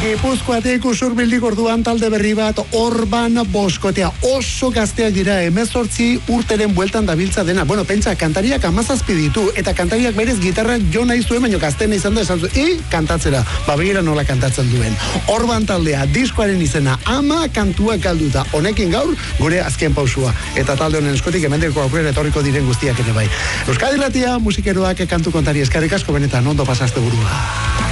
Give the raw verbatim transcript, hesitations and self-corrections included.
Gipuzkoatik usurbildik orduan talde berri bat Orban Boskotea. Oso gazteak dira, hemezortzi urteren bueltan dabiltza dena. Bueno, pentsa, kantariak amazazpi ditu, eta kantariak berez gitarra jo nahi zuen, baina gazten izan da esan zuen, i, kantatzera, babegira nola kantatzen duen. Orban taldea, diskoaren izena, ama kantuak galduta. Honekin gaur, gure azken pausua. Eta talde honen eskotik, emendeko aurrera etorriko diren guztiak ere bai. Euskadi Irratia, musikeroak kantu kontari eskarrik asko benetan, ondo pasaste burua.